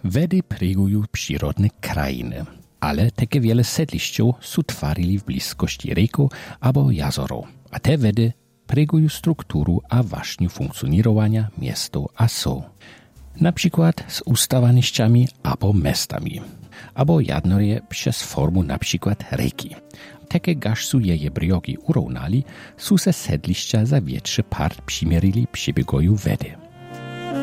Wedy pryguju przyrodne krajiny, ale takie wiele sedlišćów su twarili w bliskości rieku albo jazorów, a te wedy pryguju strukturu a waśniu funkcjonowania miasto a so. Na przykład z ustawanišćami albo mestami, albo jednorje przez formu na przykład rieki. Takie gaż su jeje briogi urównali, su se sedlišća za większy part przymierili przybiegoju wedy.